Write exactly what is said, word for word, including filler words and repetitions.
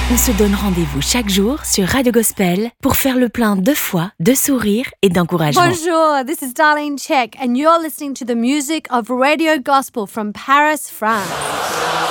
On se donne rendez-vous chaque jour sur Radio Gospel pour faire le plein de foi, de sourire et d'encouragement. Bonjour, this is Darlene Check and you're listening to the music of Radio Gospel from Paris, France.